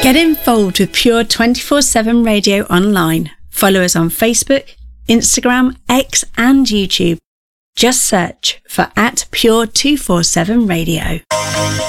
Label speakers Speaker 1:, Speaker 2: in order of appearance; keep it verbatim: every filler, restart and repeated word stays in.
Speaker 1: Get involved with Pure twenty-four seven Radio online. Follow us on Facebook, Instagram, X and YouTube. Just search for at Pure two forty-seven Radio.